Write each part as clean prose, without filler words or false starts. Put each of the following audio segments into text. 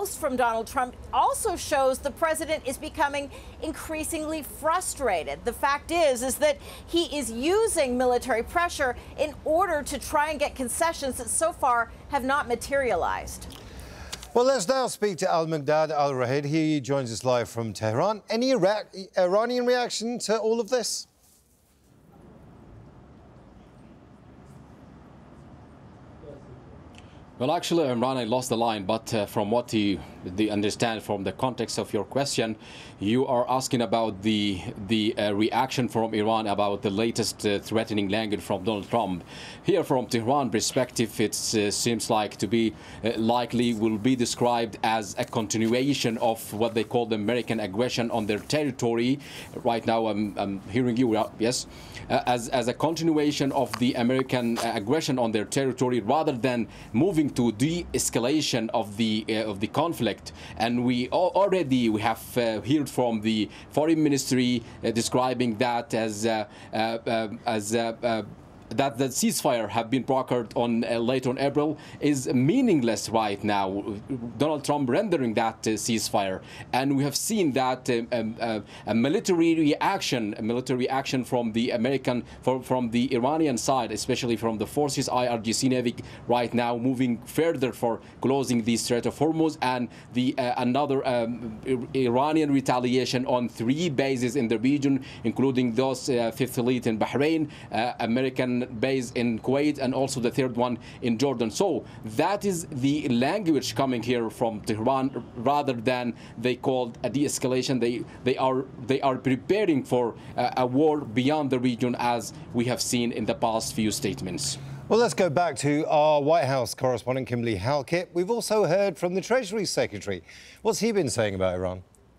post from Donald Trump also shows the president is becoming increasingly frustrated. The fact is that he is using military pressure in order to try and get concessions that so far have not materialized. Well, let's now speak to Al-Miqdad Al-Ruhaid. He joins us live from Tehran. Any Iranian reaction to all of this? Well, actually, Imran, I lost the line, but from what you understand from the context of your question, you are asking about the reaction from Iran about the latest threatening language from Donald Trump. Here, from Tehran perspective, it seems like to be likely will be described as a continuation of what they call the American aggression on their territory. Right now, I'm hearing you, yes, as a continuation of the American aggression on their territory, rather than moving to de-escalation of the conflict. And we have heard from the foreign ministry describing that as that the ceasefire have been brokered on late on April is meaningless right now. Donald Trump rendering that ceasefire, and we have seen that a military reaction from the from the Iranian side, especially from the forces IRGC Navy right now moving further for closing the Strait of Hormuz, and the another Iranian retaliation on 3 bases in the region, including those Fifth Fleet in Bahrain, American base in Kuwait, and also the 3rd one in Jordan. So that is the language coming here from Tehran, rather than they called a de-escalation. They are preparing for a war beyond the region, as we have seen in the past few statements. Well, let's go back to our White House correspondent, Kimberly Halkett. We've also heard from the Treasury Secretary. What's he been saying about Iran?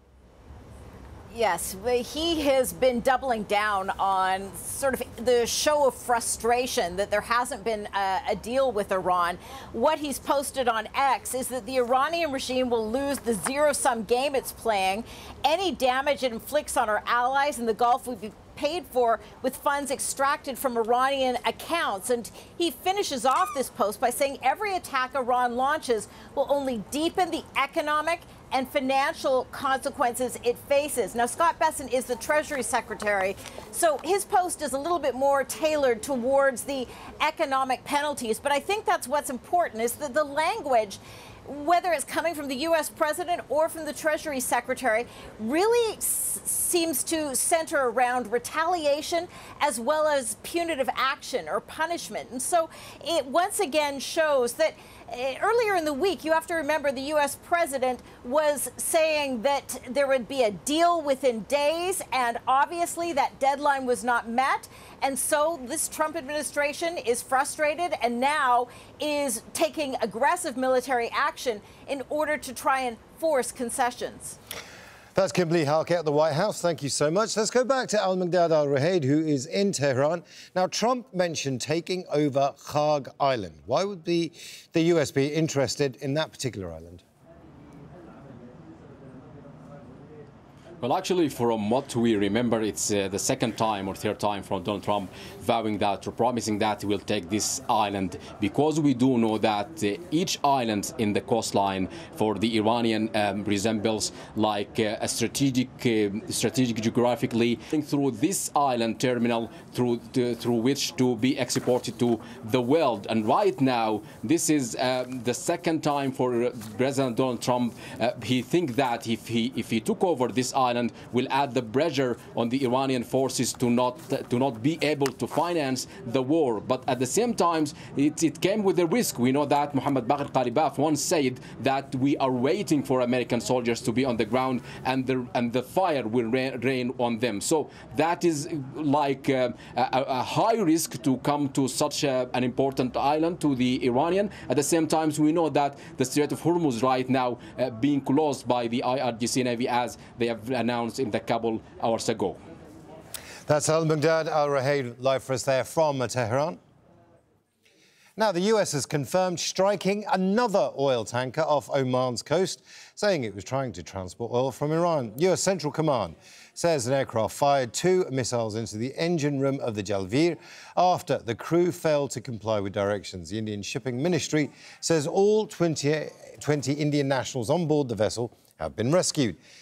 Yes, he has been doubling down on sort of the show of frustration that there hasn't been a deal with Iran. What he's posted on X is that the Iranian regime will lose the zero-sum game it's playing. Any damage it inflicts on our allies in the Gulf will be paid for with funds extracted from Iranian accounts. And he finishes off this post by saying every attack Iran launches will only deepen the economic and financial consequences it faces. Now, Scott Bessent is the Treasury Secretary, so his post is a little bit more tailored towards the economic penalties. But I think that's what's important, is that the language, whether it's coming from the U.S. president or from the Treasury Secretary, really seems to center around retaliation as well as punitive action or punishment. And so it once again shows that earlier in the week, you have to remember, the U.S. president was saying that there would be a deal within days, and obviously that deadline was not met. And so this Trump administration is frustrated and now is taking aggressive military action in order to try and force concessions. That's Kimberly Halkett at the White House. Thank you so much. Let's go back to Al-Miqdad Al-Ruhaid, who is in Tehran. Now, Trump mentioned taking over Kharg Island. Why would the US be interested in that particular island? Well, actually, from what we remember, it's the 2nd time or 3rd time from Donald Trump vowing that or promising that he will take this island, because we do know that each island in the coastline for the Iranian resembles like a strategic geographically through this island terminal through which to be exported to the world. And right now, this is the 2nd time for President Donald Trump. He thinks that if he took over this island, will add the pressure on the Iranian forces to not be able to finance the war. But at the same time, it came with a risk. We know that Mohammad Bagher Ghalibaf once said that we are waiting for American soldiers to be on the ground, and the fire will rain on them. So that is like a high risk to come to such an important island to the Iranian. At the same time, we know that the Strait of Hormuz right now being closed by the IRGC Navy, as they have announced in the couple hours ago. That's Al-Miqdad Al-Ruhaid live for us there from Tehran. Now, the US has confirmed striking another oil tanker off Oman's coast, saying it was trying to transport oil from Iran. US Central Command says an aircraft fired 2 missiles into the engine room of the Jalvir after the crew failed to comply with directions. The Indian Shipping Ministry says all 20 Indian nationals on board the vessel have been rescued.